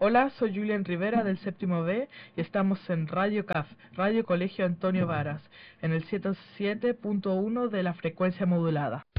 Hola, soy Julián Rivera del séptimo B y estamos en Radio CAF, Radio Colegio Antonio Varas, en el 107.1 de la frecuencia modulada.